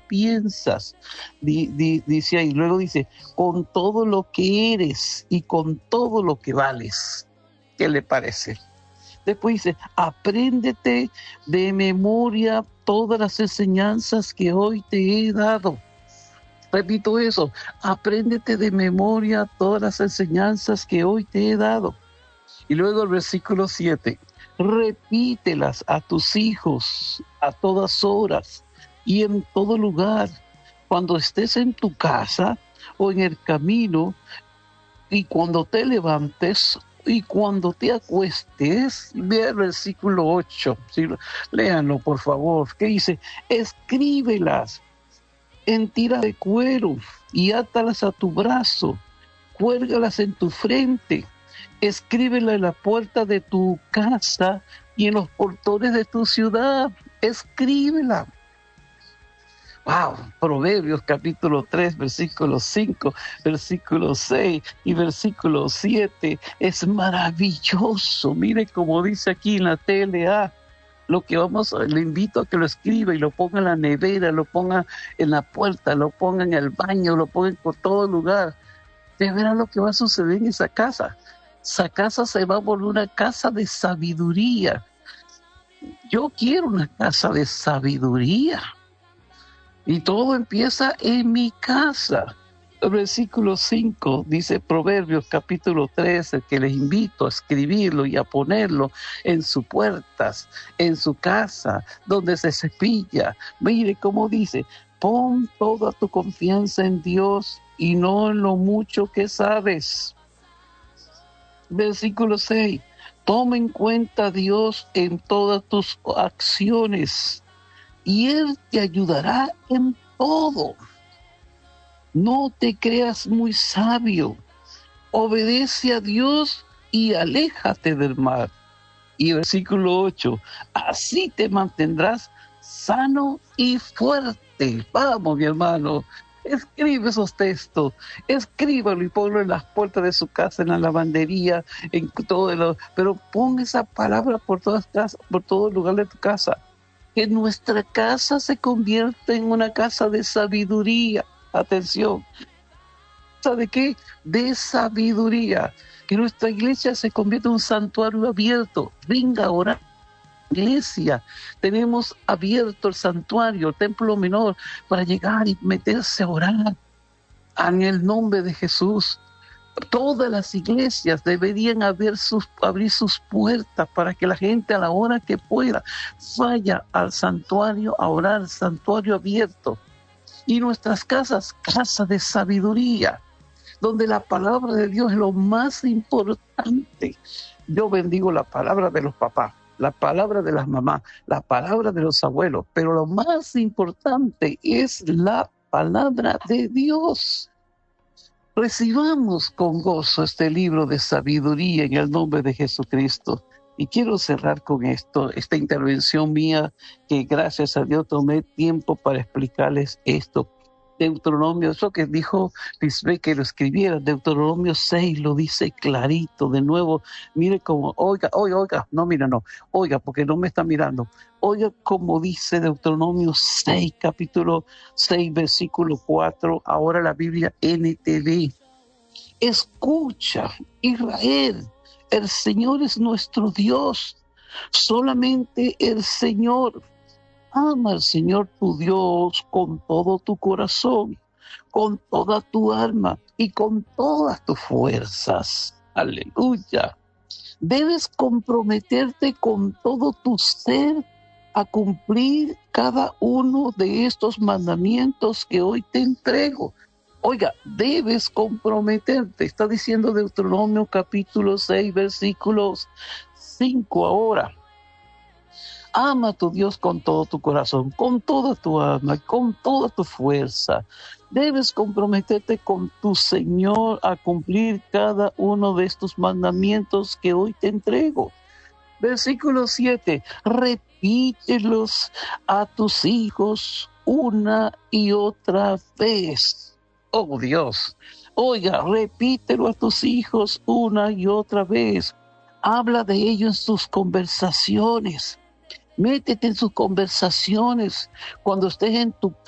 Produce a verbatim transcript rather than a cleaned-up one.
piensas. Di, di, dice ahí, luego dice, con todo lo que eres y con todo lo que vales. ¿Qué le parece? Después dice, apréndete de memoria todas las enseñanzas que hoy te he dado. Repito eso, apréndete de memoria todas las enseñanzas que hoy te he dado. Y luego el versículo siete, repítelas a tus hijos a todas horas y en todo lugar, cuando estés en tu casa o en el camino y cuando te levantes y cuando te acuestes. Ve el versículo ocho, ¿sí? Léanlo por favor, que dice, escríbelas en tira de cuero y átalas a tu brazo, cuélgalas en tu frente, escríbela en la puerta de tu casa y en los portones de tu ciudad, escríbela. Wow, Proverbios capítulo tres, versículo cinco, versículo seis y versículo siete, es maravilloso. Mire como dice aquí en la T L A, lo que vamos, le invito a que lo escriba y lo ponga en la nevera, lo ponga en la puerta, lo ponga en el baño, lo ponga por todo lugar. De veras lo que va a suceder en esa casa. Esa casa se va a volver una casa de sabiduría. Yo quiero una casa de sabiduría. Y todo empieza en mi casa. El versículo cinco dice Proverbios capítulo trece, que les invito a escribirlo y a ponerlo en sus puertas, en su casa, donde se cepilla. Mire cómo dice, pon toda tu confianza en Dios y no en lo mucho que sabes. Versículo seis, toma en cuenta a Dios en todas tus acciones y Él te ayudará en todo. No te creas muy sabio. Obedece a Dios y aléjate del mal. Y versículo ocho, así te mantendrás sano y fuerte. Vamos, mi hermano, escribe esos textos, escríbalo y ponlo en las puertas de su casa, en la lavandería, en todo lo, pero pon esa palabra por todas casas, por todo lugar de tu casa. Que nuestra casa se convierta en una casa de sabiduría. Atención. ¿De qué? De sabiduría. Que nuestra iglesia se convierta en un santuario abierto. Venga a orar. Iglesia, tenemos abierto el santuario, el templo menor, para llegar y meterse a orar en el nombre de Jesús. Todas las iglesias deberían abrir sus, abrir sus puertas para que la gente a la hora que pueda vaya al santuario a orar, santuario abierto. Y nuestras casas, casa de sabiduría, donde la palabra de Dios es lo más importante. Yo bendigo la palabra de los papás, la palabra de las mamás, la palabra de los abuelos, pero lo más importante es la palabra de Dios. Recibamos con gozo este libro de sabiduría en el nombre de Jesucristo. Y quiero cerrar con esto, esta intervención mía, que gracias a Dios tomé tiempo para explicarles esto. Deuteronomio, eso que dijo Lisbeth que lo escribiera, Deuteronomio seis lo dice clarito, de nuevo, mire como, oiga, oiga, oiga, no, mira, no, oiga, porque no me está mirando, oiga como dice Deuteronomio seis, capítulo seis, versículo cuatro, ahora la Biblia N T V. Escucha, Israel, el Señor es nuestro Dios, solamente el Señor. Ama al Señor tu Dios con todo tu corazón, con toda tu alma y con todas tus fuerzas. Aleluya. Debes comprometerte con todo tu ser a cumplir cada uno de estos mandamientos que hoy te entrego. Oiga, debes comprometerte. Está diciendo Deuteronomio capítulo seis, versículos cinco ahora. Ama a tu Dios con todo tu corazón, con toda tu alma, con toda tu fuerza. Debes comprometerte con tu Señor a cumplir cada uno de estos mandamientos que hoy te entrego. Versículo siete, repítelos a tus hijos una y otra vez. Oh Dios, oiga, repítelo a tus hijos una y otra vez. Habla de ello en sus conversaciones. Métete en sus conversaciones cuando estés en tu